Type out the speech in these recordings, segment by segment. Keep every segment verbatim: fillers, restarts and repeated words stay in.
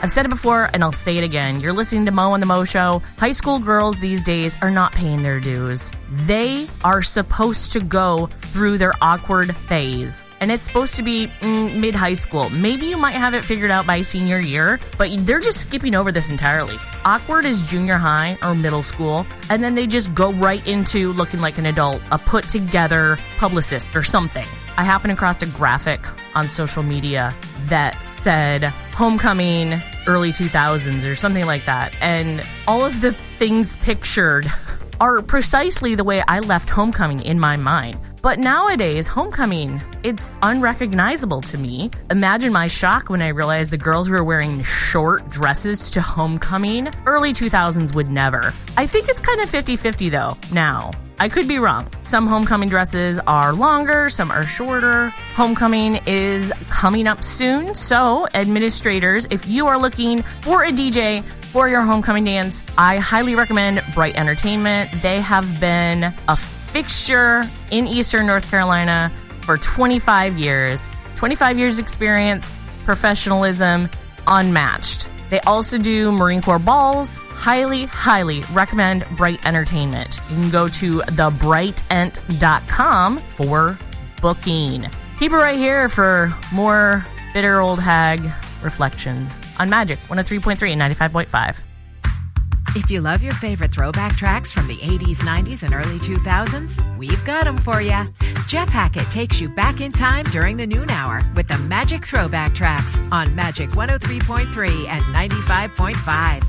I've said it before and I'll say it again. You're listening to Mo and the Mo Show. High school girls these days are not paying their dues. They are supposed to go through their awkward phase. And it's supposed to be mm, mid-high school. Maybe you might have it figured out by senior year, but they're just skipping over this entirely. Awkward is junior high or middle school, and then they just go right into looking like an adult, a put-together publicist or something. I happened across a graphic on social media that said homecoming early two thousands or something like that. And all of the things pictured are precisely the way I left homecoming in my mind. But nowadays, homecoming, it's unrecognizable to me. Imagine my shock when I realized the girls were wearing short dresses to homecoming. Early two thousands would never. I think it's kind of fifty-fifty though, now. I could be wrong. Some homecoming dresses are longer, some are shorter. Homecoming is coming up soon, so administrators, if you are looking for a D J for your homecoming dance, I highly recommend Bright Entertainment. They have been a fixture in Eastern North Carolina for twenty-five years. twenty-five years experience, professionalism, unmatched. They also do Marine Corps balls. Highly, highly recommend Bright Entertainment. You can go to the bright ent dot com for booking. Keep it right here for more bitter old hag reflections on Magic one oh three point three and ninety-five point five. If you love your favorite throwback tracks from the eighties, nineties, and early two thousands, we've got them for you. Jeff Hackett takes you back in time during the noon hour with the Magic Throwback Tracks on Magic one oh three point three and ninety-five point five.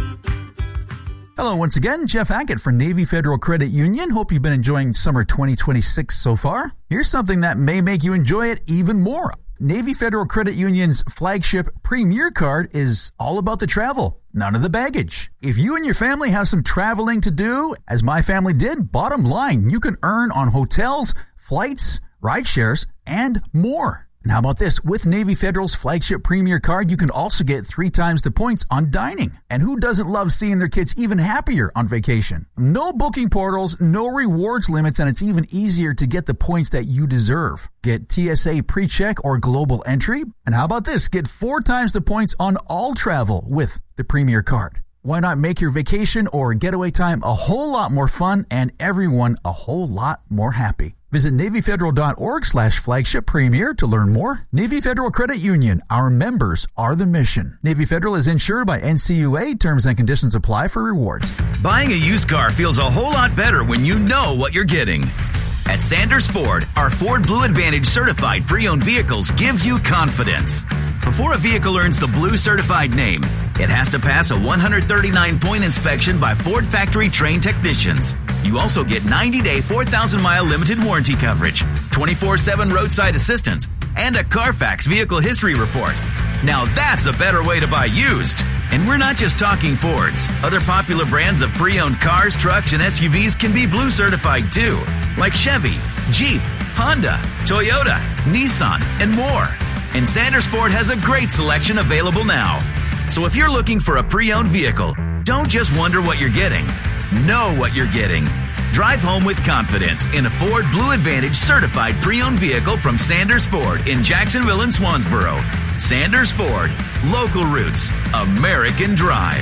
Hello once again, Jeff Hackett for Navy Federal Credit Union. Hope you've been enjoying summer twenty twenty-six so far. Here's something that may make you enjoy it even more. Navy Federal Credit Union's flagship Premier Card is all about the travel, none of the baggage. If you and your family have some traveling to do, as my family did, bottom line, you can earn on hotels, flights, ride shares, and more. And how about this? With Navy Federal's flagship Premier Card, you can also get three times the points on dining. And who doesn't love seeing their kids even happier on vacation? No booking portals, no rewards limits, and it's even easier to get the points that you deserve. Get T S A PreCheck or Global Entry. And how about this? Get four times the points on all travel with the Premier Card. Why not make your vacation or getaway time a whole lot more fun and everyone a whole lot more happy? Visit NavyFederal.org slash flagship premier to learn more. Navy Federal Credit Union. Our members are the mission. Navy Federal is insured by N C U A. Terms and conditions apply for rewards. Buying a used car feels a whole lot better when you know what you're getting. At Sanders Ford, our Ford Blue Advantage certified pre-owned vehicles give you confidence. Before a vehicle earns the Blue certified name, it has to pass a one hundred thirty-nine point inspection by Ford factory trained technicians. You also get ninety day, four thousand mile limited warranty coverage, twenty-four seven roadside assistance, and a Carfax vehicle history report. Now that's a better way to buy used. And we're not just talking Fords. Other popular brands of pre-owned cars, trucks, and S U Vs can be Blue certified too, like Chevy, Jeep, Honda, Toyota, Nissan, and more. And Sanders Ford has a great selection available now. So if you're looking for a pre-owned vehicle, don't just wonder what you're getting. Know what you're getting. Drive home with confidence in a Ford Blue Advantage certified pre-owned vehicle from Sanders Ford in Jacksonville and Swansboro. Sanders Ford, local roots, American drive.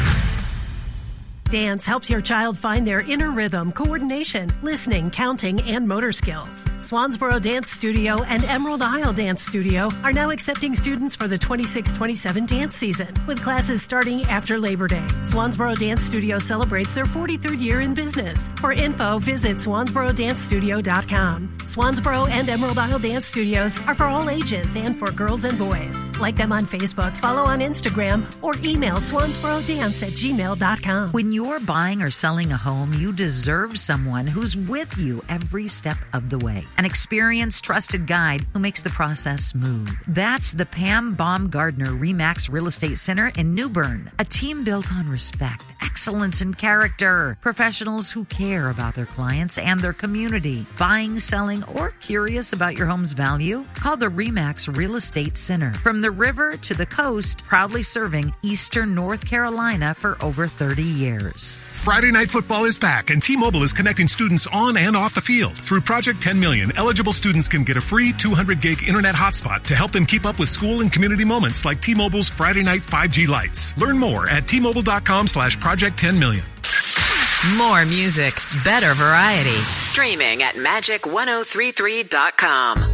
Dance helps your child find their inner rhythm, coordination, listening, counting, and motor skills. Swansboro Dance Studio and Emerald Isle Dance Studio are now accepting students for the twenty-six twenty-seven dance season, with classes starting after Labor Day. Swansboro Dance Studio celebrates their forty-third year in business. For info, visit swansboro dance studio dot com. Swansboro and Emerald Isle Dance Studios are for all ages and for girls and boys. Like them on Facebook, follow on Instagram, or email swansborodance at gmail dot com. When you're buying or selling a home, you deserve someone who's with you every step of the way. An experienced, trusted guide who makes the process smooth. That's the Pam Baumgardner RE/MAX Real Estate Center in New Bern. A team built on respect, excellence, and character. Professionals who care about their clients and their community. Buying, selling, or curious about your home's value? Call the RE/MAX Real Estate Center. From the river to the coast, proudly serving Eastern North Carolina for over thirty years. years. Friday Night Football is back, and T-Mobile is connecting students on and off the field. Through Project ten million, eligible students can get a free two hundred gig internet hotspot to help them keep up with school and community moments like T-Mobile's Friday Night five G Lights. Learn more at T-Mobile.com slash Project 10 million. More music, better variety. Streaming at magic ten thirty-three dot com.